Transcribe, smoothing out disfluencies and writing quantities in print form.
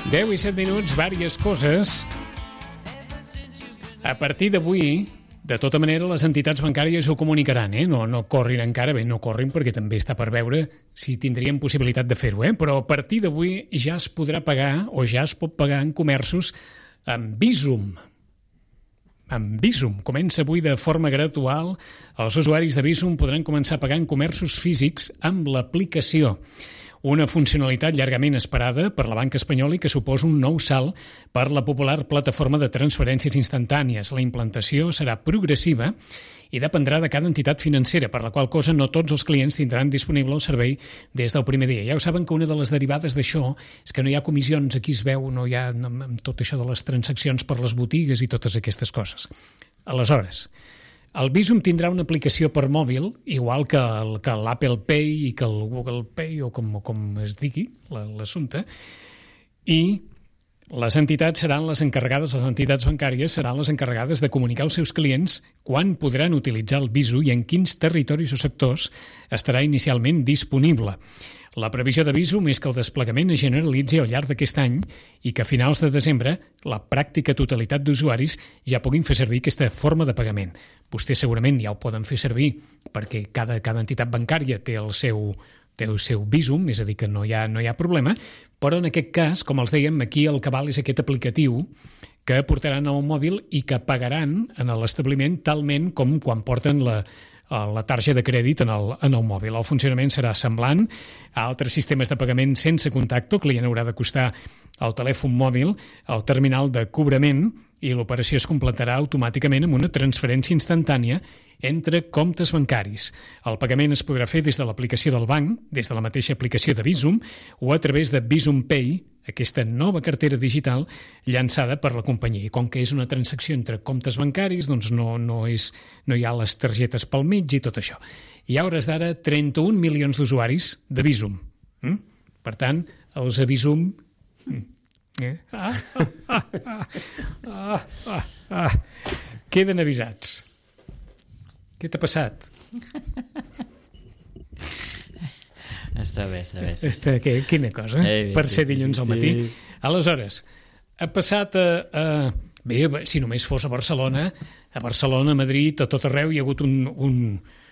10 i 7 minuts, vàries coses. A partir d'avui, de tota manera, les entitats bancàries ho comunicaran, No corrin encara, bé, no corrin perquè també està per veure si tindrien possibilitat de fer-ho, Però a partir d'avui ja es podrà pagar o ja es pot pagar en comerços amb Bizum. Amb Bizum. Comença avui de forma gradual. Els usuaris de Bizum podran començar a pagar en comerços físics amb l'aplicació. Una funcionalitat llargament esperada per la banca espanyola i que suposa un nou salt per la popular plataforma de transferències instantànies. La implantació serà progressiva i dependrà de cada entitat financera, per la qual cosa no tots els clients tindran disponible el servei des del primer dia. Ja ho saben que una de les derivades d'això és que no hi ha comissions, aquí es veu, no hi ha amb tot això de les transaccions per les botigues i totes aquestes coses. Aleshores, el Bizum tindrà una aplicació per mòbil, igual que l'Apple Pay i que el Google Pay, o com es digui l'assumpte, i les entitats bancàries seran les encarregades de comunicar als seus clients quan podran utilitzar el Bizum i en quins territoris o sectors estarà inicialment disponible. La previsió de Bizum és que el desplegament es generalitzi al llarg d'aquest any i que a finals de desembre la pràctica totalitat d'usuaris ja puguin fer servir aquesta forma de pagament. Vostès segurament ja ho poden fer servir perquè cada entitat bancària té el seu Bizum, és a dir, que no hi ha problema, però en aquest cas, com els dèiem, aquí el que val és aquest aplicatiu que portaran al mòbil i que pagaran en l'establiment talment com quan porten la targeta de crèdit en el mòbil. El funcionament serà semblant a altres sistemes de pagament sense contacte. El client haurà d'acostar el telèfon mòbil al terminal de cobrament i l'operació es completarà automàticament amb una transferència instantània entre comptes bancaris. El pagament es podrà fer des de l'aplicació del banc, des de la mateixa aplicació de Bizum o a través de Bizum Pay, aquesta nova cartera digital llançada per la companyia. I com que és una transacció entre comptes bancaris, doncs no hi ha les targetes pel mig i tot això. Hi ha hores d'ara 31 milions d'usuaris de Bizum. Per tant, els de Bizum... Queden avisats. Què t'ha passat? Està bé. Quina cosa, per ser dilluns al matí. Aleshores, ha passat bé, si només fos a Barcelona, a Madrid, a tot arreu hi ha hagut un